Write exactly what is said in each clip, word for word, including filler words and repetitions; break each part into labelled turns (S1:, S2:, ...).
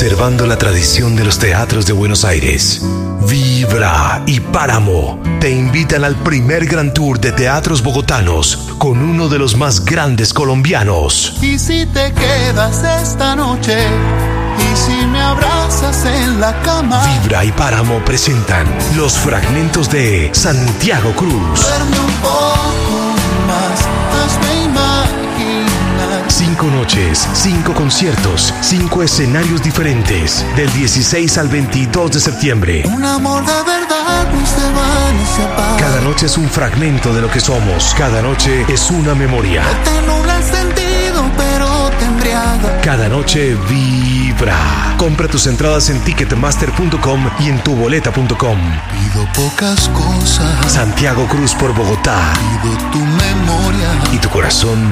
S1: Conservando la tradición de los teatros de Buenos Aires, Vibra y Páramo te invitan al primer Gran Tour de teatros bogotanos con uno de los más grandes colombianos.
S2: Y si te quedas esta noche, y si me abrazas en la cama.
S1: Vibra y Páramo presentan los fragmentos de Santiago Cruz.
S2: Duerme un poco más, hazme imaginar.
S1: Cinco noches, cinco conciertos, cinco escenarios diferentes, del dieciséis al veintidós de septiembre.
S2: Un amor de verdad no se va ni se apaga.
S1: Cada noche es un fragmento de lo que somos. Cada noche es una memoria.
S2: No te nubla el sentido, pero te embriaga.
S1: Cada noche vibra. Compra tus entradas en ticketmaster punto com y en tuboleta punto com.
S2: Pido pocas cosas.
S1: Santiago Cruz por Bogotá.
S2: Pido tu memoria.
S1: Y tu corazón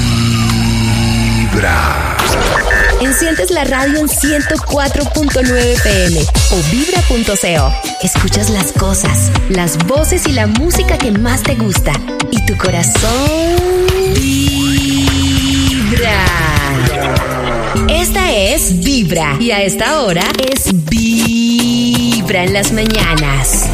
S1: vibra.
S3: Enciendes la radio en ciento cuatro punto nueve P M o vibra punto co. Escuchas las cosas, las voces y la música que más te gusta. Y tu corazón vibra. Esta es Vibra. Y a esta hora es Vibra en las mañanas.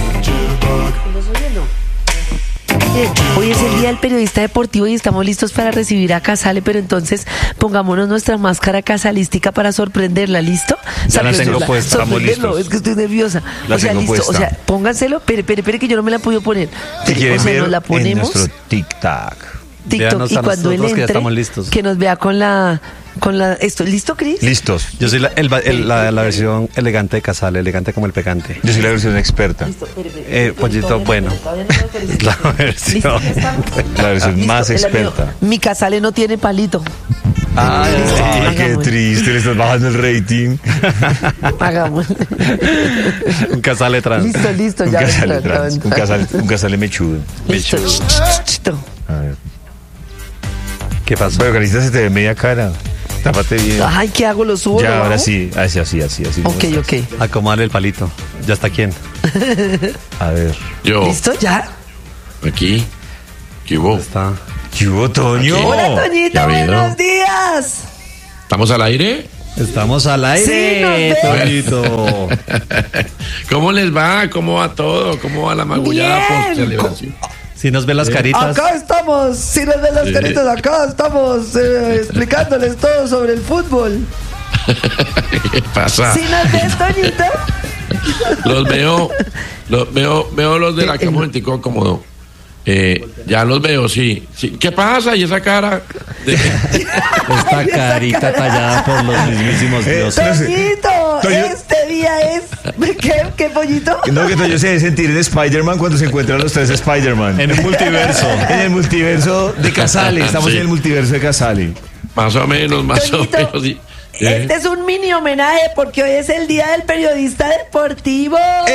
S4: Hoy es el día del periodista deportivo y estamos listos para recibir a Casale, pero entonces pongámonos nuestra máscara casalística para sorprenderla, ¿listo?
S5: Ya la tengo puesta, estamos listos.
S4: Es que estoy nerviosa.
S5: La
S4: o sea,
S5: tengo
S4: listo,
S5: puesta.
S4: o sea, pónganselo, pero, pero, pero que yo no me la he podido poner.
S5: Si quieren
S4: o sea,
S5: ver
S4: nos la ponemos
S5: en nuestro TikTok.
S4: TikTok
S5: Véanos
S4: y
S5: a
S4: cuando él
S5: nosotros que ya
S4: entre,
S5: estamos listos.
S4: que nos vea con la con la esto, ¿listo, Cris?
S5: Listos. Yo soy la, el, el, la, la versión elegante de Casale, elegante como el pecante. Yo soy la versión experta.
S4: Listo, espere, espere,
S5: Eh,
S4: espere,
S5: pollito,
S4: todavía no,
S5: bueno.
S4: todavía no me felicito.
S5: La versión,
S4: ¿Listo? ¿Estamos?
S5: la versión
S4: Listo,
S5: más
S4: el
S5: experta.
S4: amigo. Mi Casale no tiene palito.
S5: Ay,
S4: Listo,
S5: ay, qué
S4: hagamos.
S5: triste, le estás bajando el rating.
S4: Hagamos.
S5: Un Casale trans.
S4: Listo, listo,
S5: un
S4: ya
S5: Casale
S4: entra,
S5: trans.
S4: entra.
S5: Un Casale, un Casale mechudo.
S4: Listo.
S5: Mechudo.
S4: Listo.
S5: A ver. ¿Qué pasó? Pero Carita, se te ve media cara. Tápate bien.
S4: Ay, ¿qué hago? ¿Lo subo?
S5: Ya,
S4: lo
S5: ahora
S4: bajo?
S5: sí, así, así, así, así.
S4: Ok, ok.
S5: Acomodale el palito. ¿Ya está quién? A ver.
S6: Yo,
S4: ¿Listo? ¿Ya?
S6: aquí. ¿Qué hubo?
S5: Está. ¿Qué hubo, Toño?
S6: Aquí.
S4: Hola, Toñito,
S6: ya vino.
S4: buenos días.
S6: ¿Estamos al aire?
S5: Estamos al aire,
S4: Sí, nos
S5: Toñito.
S6: ¿Cómo les va? ¿Cómo va todo? ¿Cómo va la magullada
S4: Bien.
S6: post celebración?
S5: Si nos ve las caritas.
S4: Acá estamos, si nos ven las
S6: Sí.
S4: caritas, acá estamos eh, explicándoles todo sobre el fútbol.
S6: ¿Qué pasa?
S4: ¿Sí nos ves, Toñito?
S6: Los veo, los veo, veo los de la cama, un momentico cómodo. Eh, ya los veo, sí, sí. ¿Qué pasa? ¿Y esa cara? De...
S5: Esta carita tallada por los mismísimos dioses.
S4: Toñito,
S7: Toño-
S4: este día es... ¿Qué, qué pollito?
S7: No, que Toño se debe sentir en Spider-Man cuando se encuentran los tres Spider-Man.
S5: En el multiverso.
S7: En el multiverso de Casale. Estamos
S6: Sí.
S7: en el multiverso de Casale.
S6: Más o menos, más
S4: Toñito,
S6: o menos. Sí. Eh,
S4: Este es un mini homenaje porque hoy es el día del periodista deportivo.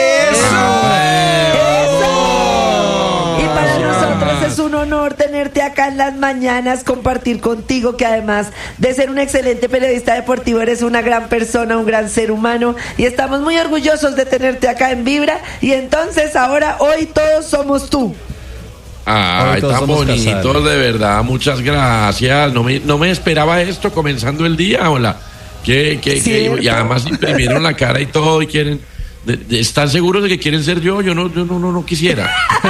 S4: ¡Eso! Y para nosotros es un honor tenerte acá en las mañanas, compartir contigo que además de ser un excelente periodista deportivo eres una gran persona, un gran ser humano y estamos muy orgullosos de tenerte acá en Vibra y entonces ahora hoy todos somos tú.
S6: Ay,
S5: todos
S6: tan
S5: somos
S6: bonitos,
S5: Casale.
S6: de verdad, muchas gracias. No me, no me esperaba esto comenzando el día, hola. ¿Qué, qué, qué?
S4: ¿Cierto?
S6: Y además imprimieron la cara y todo y quieren... de- de- ¿Están seguros de que quieren ser yo? Yo no, yo no, no, no quisiera.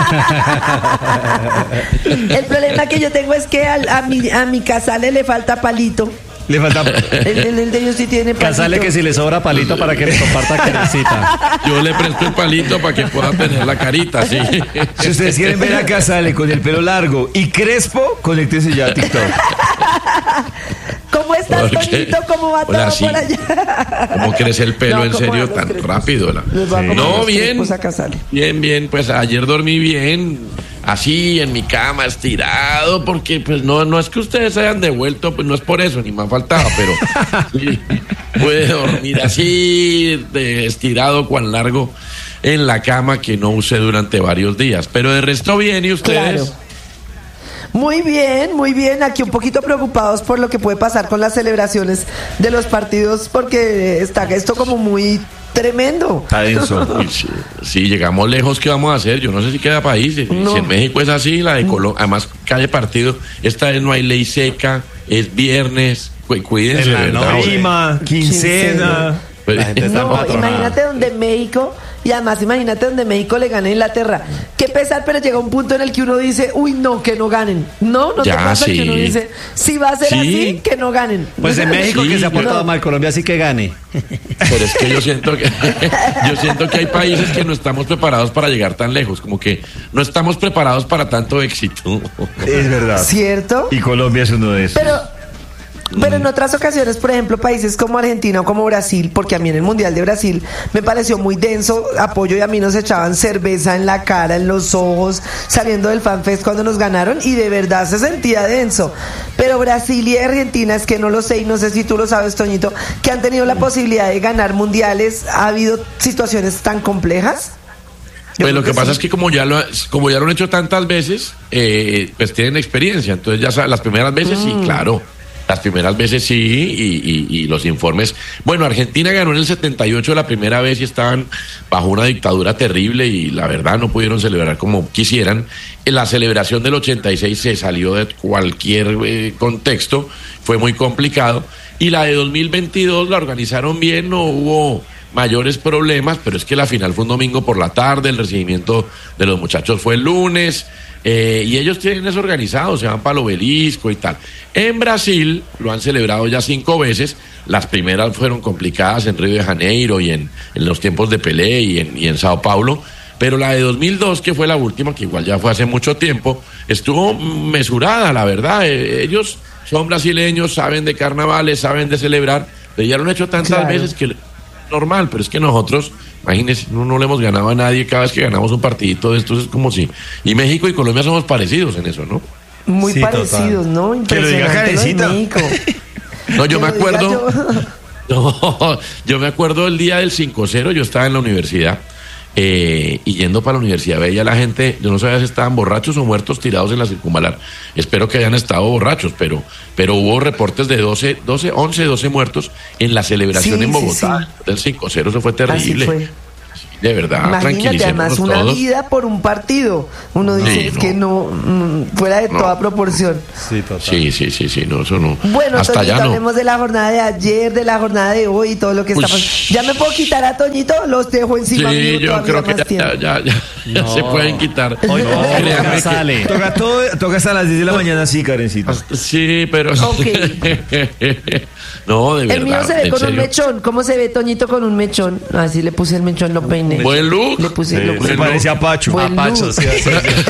S4: El problema que yo tengo es que al- a, mi, a mi Casale le falta palito.
S7: Le falta.
S4: El, el- el de ellos sí tiene palito.
S5: Casale que si le sobra palito para que le comparta carecita.
S6: Yo le presto el palito para que pueda tener la carita, sí.
S7: Si ustedes quieren ver a Casale con el pelo largo y crespo, conéctense ya a TikTok.
S4: ¿Cómo estás,
S6: ¿Por qué?
S4: Toñito? ¿Cómo va
S6: Hola,
S4: todo
S6: sí.
S4: por allá?
S6: ¿Cómo crece el pelo
S4: No,
S6: en
S4: ¿cómo
S6: serio
S4: van los
S6: tan
S4: crespos?
S6: rápido? La-
S4: Les va a comer
S6: No,
S4: los
S6: bien.
S4: crespos a Casale.
S6: Bien, bien, pues ayer dormí bien, así en mi cama, estirado, porque pues no, no es que ustedes se hayan devuelto, pues no es por eso, ni me ha faltado, pero sí, pude dormir así, de estirado, cuán largo, en la cama que no usé durante varios días, pero de resto bien, ¿y ustedes?
S4: Claro. Muy bien, muy bien. Aquí un poquito preocupados por lo que puede pasar con las celebraciones de los partidos, porque está esto como muy tremendo.
S7: Está denso.
S6: Uy, sí, sí, llegamos lejos, ¿qué vamos a hacer? Yo no sé si queda país. Si
S4: No.
S6: en México es así, la de Colombia, además cae partido. Esta vez no hay ley seca, es viernes. Cu- Cuídense,
S5: En la
S6: ¿verdad?
S5: noche.
S7: Prima, quincena.
S6: Pues,
S5: La gente está
S4: No,
S5: empatronada.
S4: imagínate donde México, y además imagínate donde México le gane a Inglaterra. Qué pesar, pero llega un punto en el que uno dice, uy, no, que no ganen. No, no
S6: Ya,
S4: te pasa
S6: sí.
S4: que uno dice, si va a ser
S6: Sí.
S4: así, que no ganen.
S5: Pues en México
S6: Sí,
S5: que se ha
S6: yo-
S5: portado
S4: no.
S5: mal, Colombia sí que gane.
S6: Pero es que yo siento que yo siento que hay países que no estamos preparados para llegar tan lejos, como que no estamos preparados para tanto éxito.
S7: Es verdad.
S4: ¿Cierto?
S7: Y Colombia es uno de esos.
S4: Pero, pero en otras ocasiones, por ejemplo, países como Argentina o como Brasil, porque a mí en el Mundial de Brasil me pareció muy denso apoyo y a mí nos echaban cerveza en la cara, en los ojos, saliendo del FanFest cuando nos ganaron y de verdad se sentía denso. Pero Brasil y Argentina, es que no lo sé y no sé si tú lo sabes, Toñito, que han tenido la posibilidad de ganar mundiales, ¿ha habido situaciones tan complejas? Yo
S6: Pues
S4: creo
S6: lo que
S4: que
S6: pasa
S4: sí.
S6: es que como ya lo como ya lo han hecho tantas veces, eh, pues tienen experiencia. Entonces ya sa- las primeras veces sí, claro. Las primeras veces sí, y, y- y los informes. Bueno, Argentina ganó en el setenta y ocho la primera vez y estaban bajo una dictadura terrible y la verdad no pudieron celebrar como quisieran. En la celebración del ochenta y seis se salió de cualquier eh, contexto, fue muy complicado. Y la de dos mil veintidós la organizaron bien, no hubo mayores problemas, pero es que la final fue un domingo por la tarde, el recibimiento de los muchachos fue el lunes. Eh, y ellos tienen eso organizado, se van para el obelisco y tal. En Brasil lo han celebrado ya cinco veces. Las primeras fueron complicadas en Río de Janeiro y en, en los tiempos de Pelé y en, y en Sao Paulo. Pero la de dos mil dos, que fue la última, que igual ya fue hace mucho tiempo, estuvo mesurada, la verdad. Eh, ellos son brasileños, saben de carnavales, saben de celebrar, pero ya lo han hecho tantas
S4: Claro.
S6: veces que normal, pero es que nosotros, imagínense, no, no le hemos ganado a nadie cada vez que ganamos un partidito de estos, es como si... Y México y Colombia somos parecidos en eso, ¿no?
S4: Muy
S5: Sí,
S4: parecidos, ¿no?
S7: Que lo diga
S4: Impresionante lo de
S7: Karencita.
S4: México.
S6: No, yo
S4: Que
S6: me
S4: lo diga
S6: acuerdo...
S4: yo.
S6: No, yo me acuerdo el día del cinco cero, yo estaba en la universidad eh, y yendo para la universidad veía a la gente, yo no sabía si estaban borrachos o muertos tirados en la circunvalar. Espero que hayan estado borrachos, pero, pero hubo reportes de doce, doce, once, doce muertos en la celebración
S4: Sí,
S6: en
S4: sí,
S6: Bogotá.
S4: sí.
S6: Del cinco cero, eso fue
S4: Así
S6: terrible.
S4: fue.
S6: De verdad,
S4: Imagínate, además,
S6: tranquilicémonos
S4: una
S6: todos.
S4: vida por un partido. Uno dice,
S6: Sí,
S4: es
S6: no.
S4: que no, mm, fuera de
S6: No.
S4: toda proporción.
S5: Sí, total.
S6: Sí, sí, sí, sí, no, eso no.
S4: Bueno,
S6: Hasta
S4: Toñito,
S6: allá no.
S4: hablemos de la jornada de ayer, de la jornada de hoy y todo lo que
S6: Uy.
S4: está pasando. ¿Ya me puedo quitar a Toñito? Los dejo encima
S6: Sí,
S4: mío
S6: yo
S4: todavía
S6: creo que
S4: más tiempo.
S6: ya, ya, ya, ya
S5: No.
S6: se pueden quitar.
S5: Hoy no,
S6: Créanme que-
S5: sale.
S7: Toca, todo, toca hasta las diez de la mañana, sí, Karencita.
S6: Sí, pero...
S4: Ok.
S6: No, de verdad.
S4: El mío se ve
S6: en
S4: con un
S6: serio.
S4: mechón. ¿Cómo se ve Toñito con un mechón? Así le puse el mechón, lo peiné.
S6: Buen look.
S4: Le puse, lo
S7: Se
S4: puse.
S6: Bueno.
S7: parece a Pacho.
S4: Buen
S5: Pacho,
S4: look.
S5: sí, sí.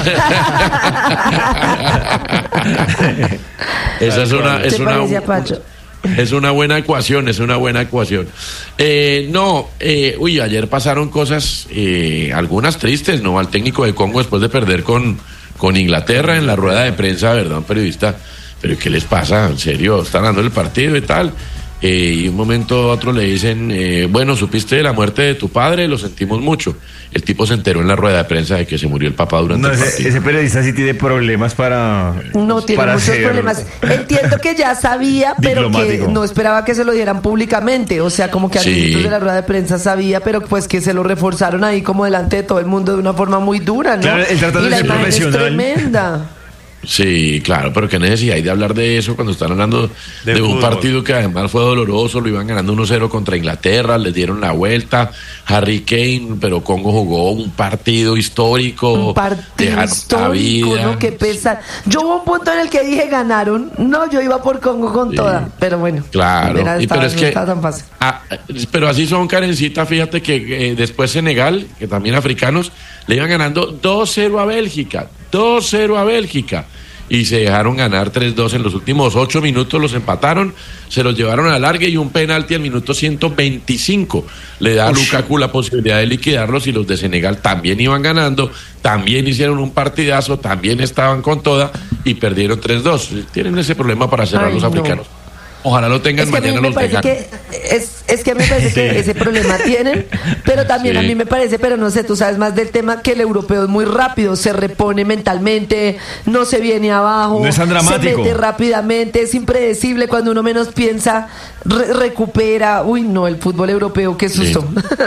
S6: Esa es una, es
S4: Se
S6: una,
S4: parece a Pacho.
S6: es una buena ecuación, es una buena ecuación. Eh, no, eh, uy, ayer pasaron cosas, eh, algunas tristes, ¿no? Al técnico de Congo después de perder con, con Inglaterra en la rueda de prensa, ¿verdad? Un periodista, pero ¿qué les pasa? En serio, están dando el partido y tal. Eh, y un momento a otro le dicen, eh, bueno, supiste de la muerte de tu padre, lo sentimos mucho. El tipo se enteró en la rueda de prensa de que se murió el papá durante
S7: No,
S6: el
S7: ese,
S6: partido.
S7: ese periodista sí tiene problemas para.
S4: No, tiene
S7: para
S4: muchos
S7: ser
S4: problemas. Entiendo que ya sabía, pero que
S7: Diplomático.
S4: no esperaba que se lo dieran públicamente. O sea, como que al
S6: Sí.
S4: inicio de la rueda de prensa sabía, pero pues que se lo reforzaron ahí como delante de todo el mundo de una forma muy dura, ¿no?
S7: Claro, él tratando
S4: y
S7: de
S4: la
S7: ser
S4: imagen es
S7: profesional.
S4: tremenda.
S6: Sí, claro, pero qué necesidad hay de hablar de eso cuando están hablando de,
S5: De
S6: un
S5: fútbol.
S6: partido que además fue doloroso, lo iban ganando uno cero contra Inglaterra, les dieron la vuelta, Harry Kane, pero Congo jugó un partido histórico,
S4: Un partido
S6: dejaron la
S4: histórico,
S6: vida.
S4: ¿no? Qué pesa. Yo hubo un punto en el que dije ganaron. No, yo iba por Congo con
S6: Sí.
S4: toda. Pero bueno.
S6: Claro,
S4: era-
S6: y
S4: estaba-
S6: pero es
S4: no
S6: que,
S4: estaba tan fácil.
S6: ah, pero así son, Karencita, fíjate que eh, después Senegal, que también africanos, le iban ganando dos cero a Bélgica, dos cero a Bélgica, y se dejaron ganar tres dos en los últimos ocho minutos, los empataron, se los llevaron a largue y un penalti al minuto ciento veinticinco le da a Lukaku la posibilidad de liquidarlos y los de Senegal también iban ganando, también hicieron un partidazo, también estaban con toda y perdieron tres dos. Tienen ese problema para cerrar
S4: Ay,
S6: los
S4: no.
S6: africanos. Ojalá lo tengan
S4: Es que a mí
S6: mañana
S4: me
S6: los
S4: parece
S6: dejan.
S4: que es, es que a mí me parece que ese problema tienen, pero también
S6: Sí.
S4: a mí me parece, pero no sé, tú sabes más del tema, que el europeo es muy rápido, se repone mentalmente, no se viene abajo,
S7: No es tan dramático.
S4: se mete rápidamente, es impredecible, cuando uno menos piensa, re- recupera. Uy, no, el fútbol europeo, qué susto.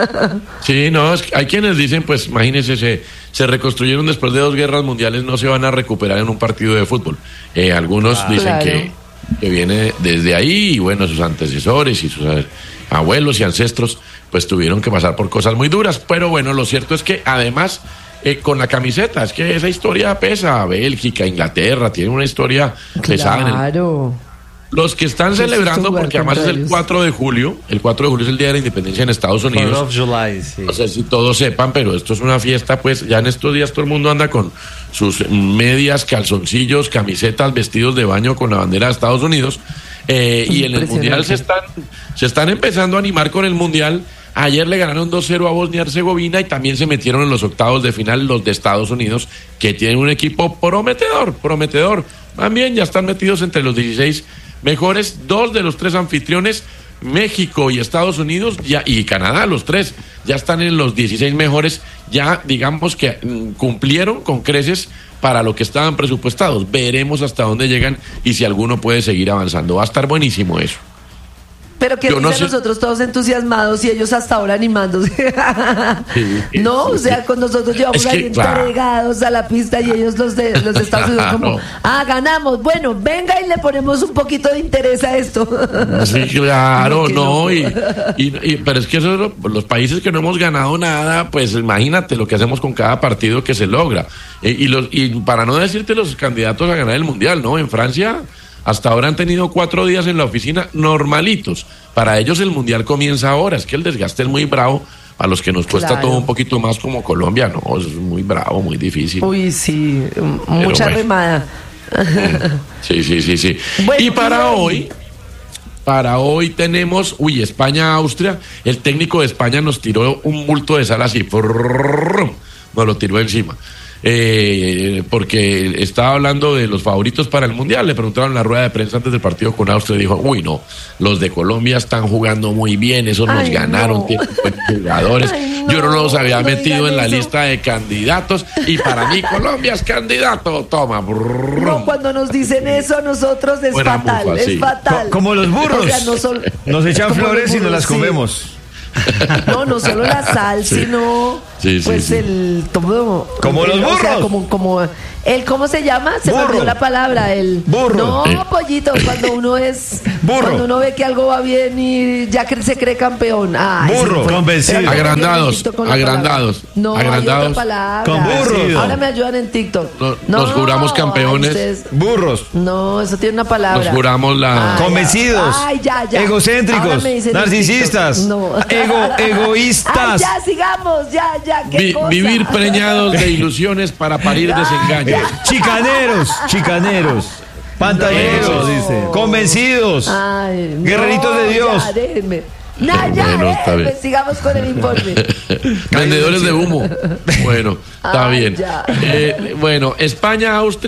S6: Sí, no, es que hay quienes dicen, pues imagínense, se, se reconstruyeron después de dos guerras mundiales, no se van a recuperar en un partido de fútbol. Eh, algunos dicen
S4: Claro.
S6: que que viene desde ahí, y bueno, sus antecesores y sus abuelos y ancestros, pues tuvieron que pasar por cosas muy duras, pero bueno, lo cierto es que además, eh, con la camiseta, es que esa historia pesa, Bélgica, Inglaterra, tiene una historia pesada en el...
S4: Claro.
S6: Los que están
S4: Qué
S6: celebrando,
S4: susto
S6: porque además es el
S4: ellos.
S6: cuatro de julio, el cuatro de julio es el Día de la Independencia en Estados
S5: Fourth
S6: Unidos.
S5: of July, sí.
S6: No sé si todos sepan, pero esto es una fiesta, pues ya en estos días todo el mundo anda con sus medias, calzoncillos, camisetas, vestidos de baño con la bandera de Estados Unidos. Eh, y en el Mundial se están, se están empezando a animar con el Mundial. Ayer le ganaron dos cero a Bosnia y Herzegovina y también se metieron en los octavos de final los de Estados Unidos, que tienen un equipo prometedor, prometedor. También ya están metidos entre los dieciséis mejores. Dos de los tres anfitriones, México y Estados Unidos, ya, y Canadá, los tres, ya están en los dieciséis mejores. Ya digamos que mm, cumplieron con creces para lo que estaban presupuestados. Veremos hasta dónde llegan y si alguno puede seguir avanzando. Va a estar buenísimo eso.
S4: Pero que
S6: Yo no
S4: dicen
S6: sé.
S4: nosotros todos entusiasmados y ellos hasta ahora animándose.
S6: Sí, sí,
S4: no,
S6: sí,
S4: o sea,
S6: sí.
S4: con nosotros llevamos
S6: Es que,
S4: ahí
S6: claro.
S4: entregados a la pista y ellos los de los de Estados Unidos como,
S6: Claro.
S4: ah, ganamos, bueno, venga y le ponemos un poquito de interés a esto.
S6: Sí, claro,
S4: No, que
S6: no,
S4: no.
S6: y, y- y- pero es que eso es lo- los países que no hemos ganado nada, pues imagínate lo que hacemos con cada partido que se logra. Y, y los, y para no decirte los candidatos a ganar el Mundial, ¿no? En Francia hasta ahora han tenido cuatro días en la oficina normalitos. Para ellos el Mundial comienza ahora, es que el desgaste es muy bravo. A los que nos cuesta
S4: Claro.
S6: todo un poquito más como Colombia, no, eso es muy bravo, muy difícil.
S4: Uy, sí, m- mucha
S6: bueno.
S4: remada.
S6: Sí, sí, sí, sí.
S4: Bueno,
S6: y para
S4: y ahí-
S6: hoy, para hoy tenemos, uy, España-Austria. El técnico de España nos tiró un bulto de sal así, ¡frum! Nos lo tiró encima. Eh, porque estaba hablando de los favoritos para el Mundial. Le preguntaron en la rueda de prensa antes del partido con Austria y dijo, uy, no, los de Colombia están jugando muy bien, esos nos
S4: Ay,
S6: ganaron,
S4: no.
S6: tienen buenos jugadores.
S4: Ay,
S6: Yo no
S4: no,
S6: los había
S4: no
S6: metido
S4: digan
S6: en la
S4: eso.
S6: lista de candidatos y para mí Colombia es candidato. Toma, ¡frum!
S4: No, cuando nos dicen eso a nosotros es
S6: Buena
S4: fatal,
S6: mufa,
S4: es
S6: sí.
S4: fatal.
S7: Co- como los burros.
S4: O sea, no son-
S7: Nos echan
S4: como los
S7: flores y nos
S4: burros,
S7: las
S4: sí.
S7: comemos.
S4: No, no solo la sal,
S6: Sí.
S4: sino
S6: Sí, sí,
S4: pues
S6: sí.
S4: el todo
S7: Como
S4: el-
S7: los
S4: o sea,
S7: burros.
S4: como como el ¿cómo se llama? Se me
S7: Burro.
S4: olvidó la palabra, el
S7: Burro.
S4: No,
S6: Sí.
S4: pollito, cuando uno es
S7: Burro.
S4: cuando uno ve que algo va bien y ya que se cree campeón. Ay,
S7: Burro.
S4: se me fue.
S7: Convencido.
S4: Pero no,
S6: Agrandados,
S4: yo me con la
S6: agrandados,
S4: palabra. No,
S6: agrandados.
S4: hay otra palabra.
S7: Con burros.
S4: Ahora me ayudan en TikTok.
S6: No, nos juramos campeones.
S4: ay, ustedes-
S7: Burros.
S4: no, eso tiene una palabra.
S6: Nos juramos la-
S4: Ay,
S7: Convencidos.
S4: Ay, ya, ya.
S7: Egocéntricos.
S4: Ahora me dicen en
S7: Narcisistas.
S4: TikTok. No.
S7: Ego- egoístas.
S4: Ay, ya, sigamos, ya, ya. ¿Qué
S6: Vi-
S4: cosa?
S6: vivir preñados de ilusiones para parir desengaños.
S7: Chicaneros, chicaneros. Pantalleros,
S6: Eso.
S7: dice. Convencidos.
S4: Ay, no,
S7: Guerreritos de Dios.
S4: Ya, déjenme. No, ya,
S6: Bueno, está
S4: déjenme,
S6: bien.
S4: sigamos con el informe.
S6: Vendedores de humo. Bueno, está
S4: Ay,
S6: bien.
S4: ya.
S6: Eh, bueno, España, Austria.